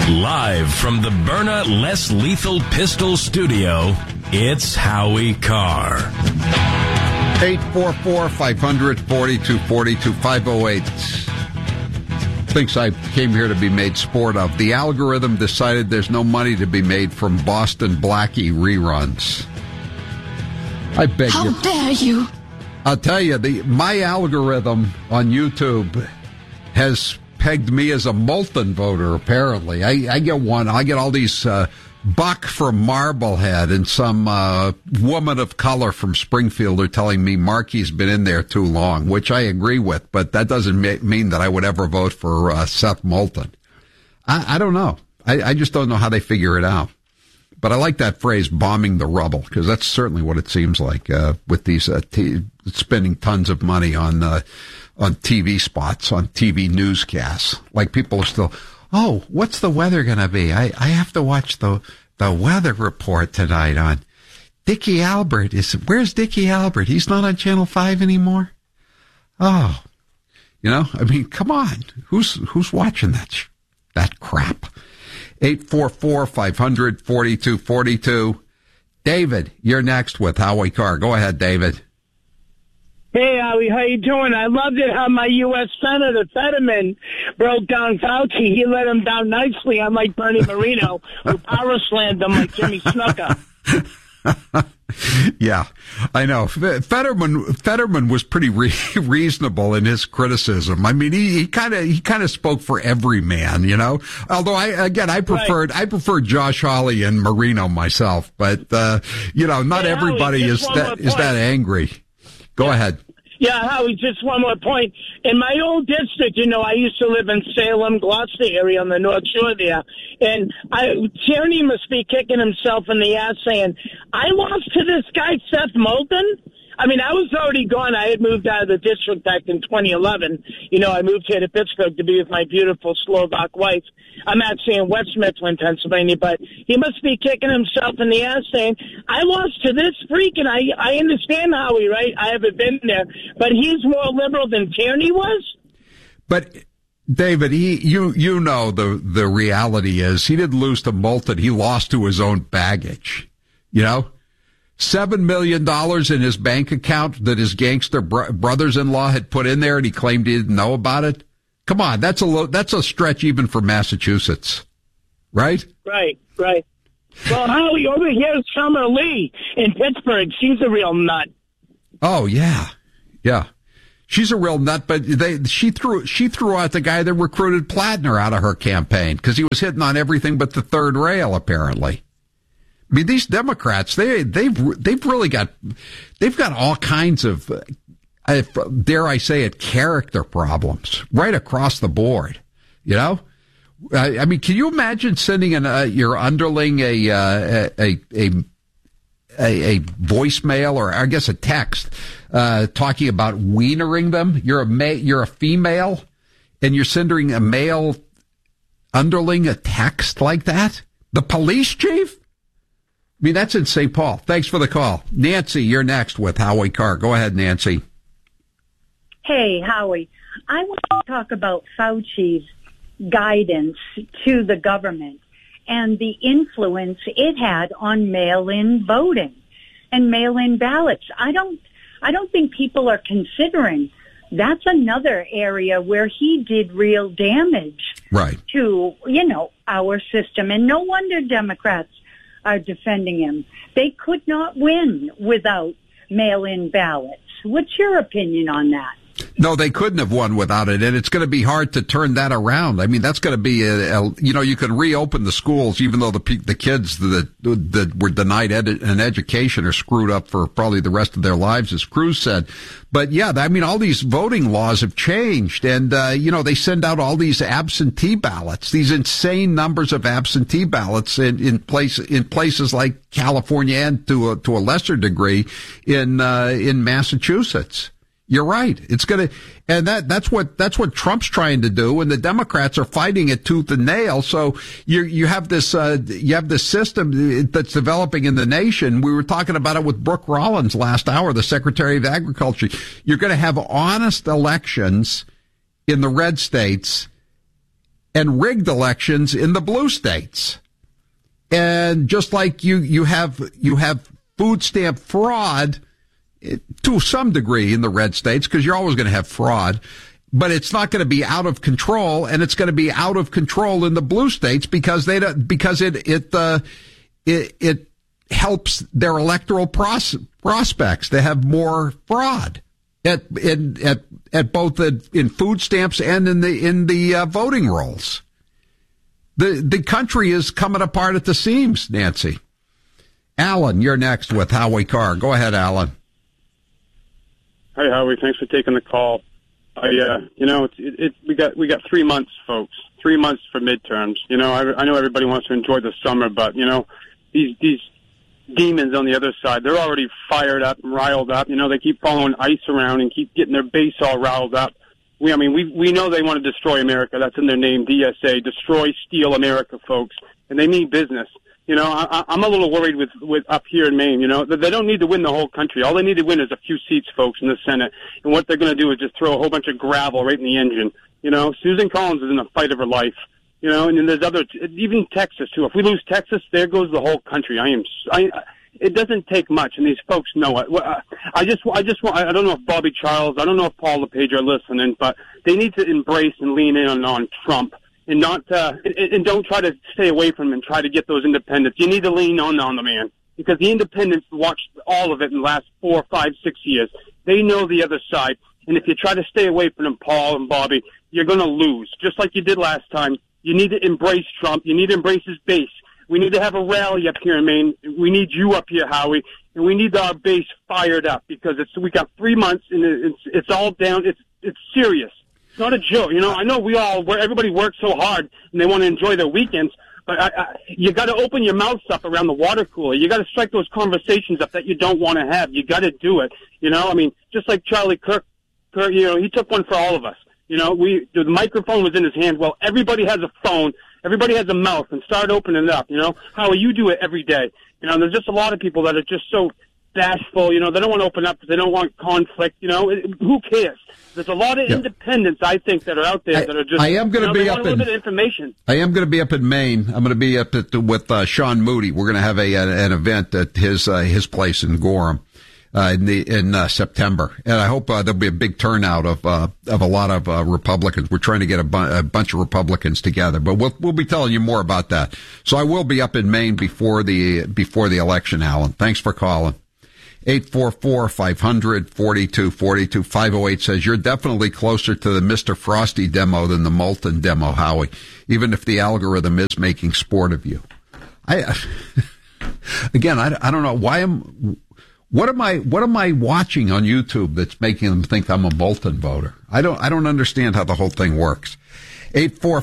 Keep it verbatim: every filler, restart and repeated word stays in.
Live from the Byrna Less Lethal Pistol Studio, it's Howie Carr. eight four four, five hundred, forty-two forty-two, five oh eight thinks I came here to be made sport of. The algorithm decided there's no money to be made from Boston Blackie reruns. I beg How you. How dare you? I'll tell you, the my algorithm on YouTube has pegged me as a Moulton voter, apparently. I, I get one. I get all these uh, Buck from Marblehead and some uh, woman of color from Springfield are telling me Markey's been in there too long, which I agree with, but that doesn't ma- mean that I would ever vote for uh, Seth Moulton. I, I don't know. I, I just don't know how they figure it out. But I like that phrase, bombing the rubble, because that's certainly what it seems like uh, with these uh, t- spending tons of money on uh, on T V spots, on T V newscasts. Like people are still, oh, what's the weather going to be? I, I have to watch the the weather report tonight on Dickie Albert. Is where's Dickie Albert? He's not on Channel five anymore? Oh, you know, I mean, come on. Who's who's watching that sh- that crap? eight four four, five hundred, forty-two forty-two. David, you're next with Howie Carr. Go ahead, David. Hey, Howie, how you doing? I loved it how my U S Senator Fetterman broke down Fauci. He let him down nicely, unlike Bernie Moreno, who power slammed him like Jimmy Snuka. Yeah, I know. Fetterman Fetterman was pretty re- reasonable in his criticism. I mean, he kind of he kind of spoke for every man, you know. Although I again I preferred right. I preferred Josh Hawley and Marino myself, but uh, you know, not hey, everybody Howie, is that is that angry. Go yeah. ahead. Yeah, Howie, just one more point. In my old district, you know, I used to live in Salem, Gloucester area on the North Shore there. And I, Tierney must be kicking himself in the ass saying, I lost to this guy, Seth Moulton. I mean, I was already gone. I had moved out of the district back in twenty eleven. You know, I moved here to Pittsburgh to be with my beautiful Slovak wife. I'm actually in West Mifflin, Pennsylvania, but he must be kicking himself in the ass saying, I lost to this freak, and I, I understand Howie, right? I haven't been there, but he's more liberal than Tierney was? But, David, he, you, you know, the, the reality is he didn't lose to Moulton. He lost to his own baggage, you know? Seven million dollars in his bank account that his gangster bro- brothers-in-law had put in there, and he claimed he didn't know about it. Come on, that's a lo- that's a stretch even for Massachusetts, right? Right, right. Well, Howie, over here is Summer Lee in Pittsburgh. She's a real nut. Oh yeah, yeah, she's a real nut. But they she threw she threw out the guy that recruited Plattner out of her campaign because he was hitting on everything but the third rail, apparently. I mean, these Democrats, they, they've, they've really got, they've got all kinds of, uh, dare I say it, character problems right across the board. You know, I, I mean, can you imagine sending an, uh, your underling a, uh, a, a, a, a voicemail or I guess a text, uh, talking about wienering them? You're a ma- you're a female and you're sending a male underling a text like that? The police chief? I mean, that's in Saint Paul. Thanks for the call. Nancy, you're next with Howie Carr. Go ahead, Nancy. Hey, Howie. I want to talk about Fauci's guidance to the government and the influence it had on mail-in voting and mail-in ballots. I don't, I don't think people are considering that's another area where he did real damage right. to, you know, our system. And no wonder Democrats are defending him. They could not win without mail-in ballots. What's your opinion on that? No, they couldn't have won without it, and it's going to be hard to turn that around. I mean, that's going to be a, a you know, you can reopen the schools, even though the the kids that that were denied ed- an education are screwed up for probably the rest of their lives, as Cruz said. But yeah, I mean, all these voting laws have changed, and uh, you know, they send out all these absentee ballots, these insane numbers of absentee ballots in in place in places like California and to a, to a lesser degree in uh, in Massachusetts. You're right. It's going to, and that, that's what, that's what Trump's trying to do. And the Democrats are fighting it tooth and nail. So you, you have this, uh, you have this system that's developing in the nation. We were talking about it with Brooke Rollins last hour, the Secretary of Agriculture. You're going to have honest elections in the red states and rigged elections in the blue states. And just like you, you have, you have food stamp fraud to some degree in the red states, because you're always going to have fraud, but it's not going to be out of control, and it's going to be out of control in the blue states because they don't, because it, it, uh, it, it helps their electoral pros- prospects to have more fraud at, in, at, at both the, in food stamps and in the, in the uh, voting rolls. The, the country is coming apart at the seams, Nancy. Alan, you're next with Howie Carr. Go ahead, Alan. Hi, Howie. Thanks for taking the call. I, uh, you know, it, it, it, we got we got three months, folks. Three months for midterms. You know, I, I know everybody wants to enjoy the summer, but you know, these these demons on the other side, they're already fired up and riled up. You know, they keep following ICE around and keep getting their base all riled up. We, I mean, we we know they want to destroy America. That's in their name, D S A, destroy, steal America, folks, and they mean business. You know, I, I'm a little worried with, with up here in Maine, you know. They don't need to win the whole country. All they need to win is a few seats, folks, in the Senate. And what they're going to do is just throw a whole bunch of gravel right in the engine. You know, Susan Collins is in a fight of her life. You know, and then there's other, even Texas, too. If we lose Texas, there goes the whole country. I am, I, it doesn't take much, and these folks know it. I just, I just want, I don't know if Bobby Charles, I don't know if Paul LePage are listening, but they need to embrace and lean in on, on Trump. And not, uh, and, and don't try to stay away from him and try to get those independents. You need to lean on on the man, because the independents watched all of it in the last four, five, six years. They know the other side. And if you try to stay away from them, Paul and Bobby, you're going to lose, just like you did last time. You need to embrace Trump. You need to embrace his base. We need to have a rally up here in Maine. We need you up here, Howie, and we need our base fired up, because it's, we got three months and it's, it's all down. It's, it's serious. It's not a joke. You know, I know we all, everybody works so hard and they want to enjoy their weekends, but I, I, you got to open your mouths up around the water cooler. You got to strike those conversations up that you don't want to have. You got to do it. You know, I mean, just like Charlie Kirk, Kirk, you know, he took one for all of us. You know, we, the microphone was in his hand. Well, everybody has a phone. Everybody has a mouth, and start opening it up. You know, how you do it every day. You know, there's just a lot of people that are just so bashful. You know, they don't want to open up because they don't want conflict. You know, it, who cares? There's a lot of yeah. independents, I think, that are out there I, that are just. I am going to you know, be up in. Information. I am going to be up in Maine. I'm going to be up at, with uh, Sean Moody. We're going to have a an event at his uh, his place in Gorham uh, in the in uh, September, and I hope uh, there'll be a big turnout of uh, of a lot of uh, Republicans. We're trying to get a, bu- a bunch of Republicans together, but we'll we'll be telling you more about that. So I will be up in Maine before the before the election. Alan, thanks for calling. eight four four, five hundred, forty-two forty-two. five oh eight says, you're definitely closer to the Mister Frosty demo than the Moulton demo, Howie, even if the algorithm is making sport of you. I, again, I, I don't know why am, what am I, what am I watching on YouTube that's making them think I'm a Moulton voter? I don't, I don't understand how the whole thing works. eight four